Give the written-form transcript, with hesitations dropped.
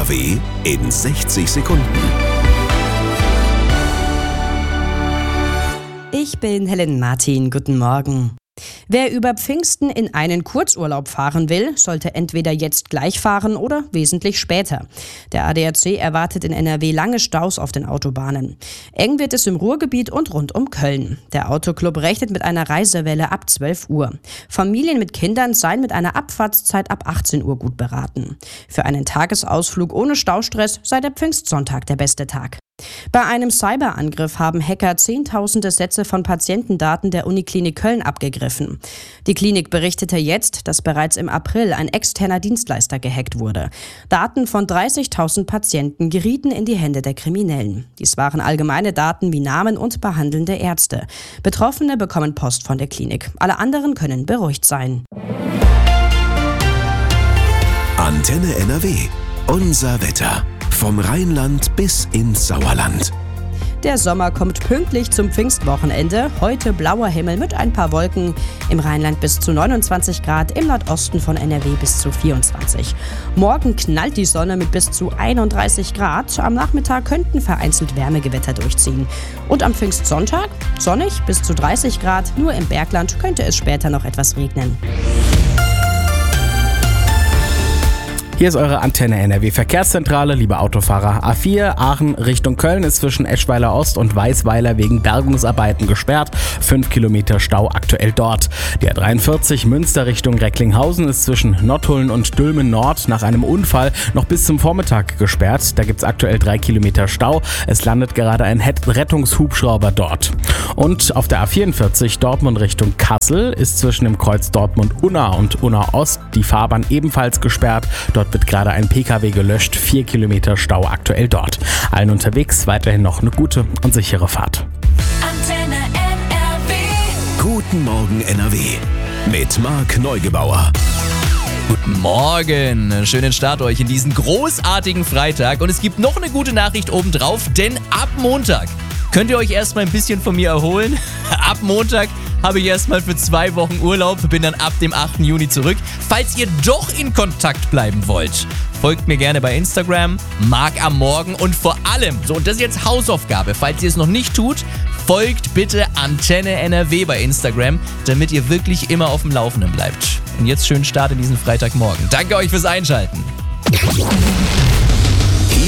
NRW in 60 Sekunden. Ich bin Helen Martin, guten Morgen. Wer über Pfingsten in einen Kurzurlaub fahren will, sollte entweder jetzt gleich fahren oder wesentlich später. Der ADAC erwartet in NRW lange Staus auf den Autobahnen. Eng wird es im Ruhrgebiet und rund um Köln. Der Autoclub rechnet mit einer Reisewelle ab 12 Uhr. Familien mit Kindern seien mit einer Abfahrtszeit ab 18 Uhr gut beraten. Für einen Tagesausflug ohne Staustress sei der Pfingstsonntag der beste Tag. Bei einem Cyberangriff haben Hacker zehntausende Sätze von Patientendaten der Uniklinik Köln abgegriffen. Die Klinik berichtete jetzt, dass bereits im April ein externer Dienstleister gehackt wurde. Daten von 30.000 Patienten gerieten in die Hände der Kriminellen. Dies waren allgemeine Daten wie Namen und behandelnde Ärzte. Betroffene bekommen Post von der Klinik. Alle anderen können beruhigt sein. Antenne NRW. Unser Wetter. Vom Rheinland bis ins Sauerland. Der Sommer kommt pünktlich zum Pfingstwochenende. Heute blauer Himmel mit ein paar Wolken. Im Rheinland bis zu 29 Grad, im Nordosten von NRW bis zu 24. Morgen knallt die Sonne mit bis zu 31 Grad. Am Nachmittag könnten vereinzelt Wärmegewitter durchziehen. Und am Pfingstsonntag sonnig bis zu 30 Grad. Nur im Bergland könnte es später noch etwas regnen. Hier ist eure Antenne NRW Verkehrszentrale, liebe Autofahrer. A4 Aachen Richtung Köln ist zwischen Eschweiler Ost und Weißweiler wegen Bergungsarbeiten gesperrt. 5 Kilometer Stau aktuell dort. Die A43 Münster Richtung Recklinghausen ist zwischen Nottuln und Dülmen Nord nach einem Unfall noch bis zum Vormittag gesperrt. Da gibt es aktuell 3 Kilometer Stau. Es landet gerade ein Rettungshubschrauber dort. Und auf der A44 Dortmund Richtung Kassel ist zwischen dem Kreuz Dortmund-Unna und Unna Ost die Fahrbahn ebenfalls gesperrt. Dort wird gerade ein PKW gelöscht, 4 Kilometer Stau aktuell dort. Allen unterwegs weiterhin noch eine gute und sichere Fahrt. Antenne NRW. Guten Morgen NRW. Mit Marc Neugebauer. Guten Morgen, schönen Start euch in diesen großartigen Freitag. Und es gibt noch eine gute Nachricht obendrauf, denn ab Montag könnt ihr euch erstmal ein bisschen von mir erholen. Ab Montag habe ich erstmal für 2 Wochen Urlaub, bin dann ab dem 8. Juni zurück. Falls ihr doch in Kontakt bleiben wollt, folgt mir gerne bei Instagram, Marc am Morgen und vor allem, so und das ist jetzt Hausaufgabe, falls ihr es noch nicht tut, folgt bitte Antenne NRW bei Instagram, damit ihr wirklich immer auf dem Laufenden bleibt. Und jetzt schönen Start in diesen Freitagmorgen. Danke euch fürs Einschalten.